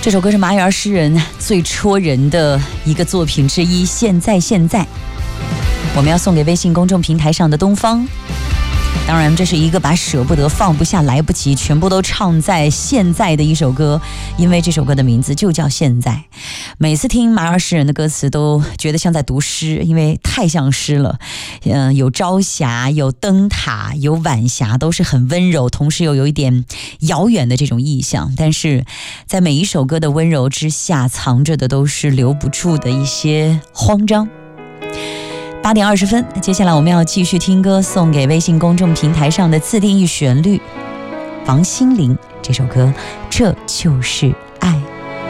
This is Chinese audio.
这首歌是马友诗人最戳人的一个作品之一，现在我们要送给微信公众平台上的东方。当然这是一个把舍不得放不下来不及全部都唱在现在的一首歌，因为这首歌的名字就叫现在。每次听马友诗人的歌词都觉得像在读诗，因为太像诗了。有朝霞，有灯塔，有晚霞，都是很温柔，同时又有一点遥远的这种意象。但是在每一首歌的温柔之下，藏着的都是留不住的一些慌张。8点20分，接下来我们要继续听歌，送给微信公众平台上的自定义旋律，王心凌这首歌《这就是爱》。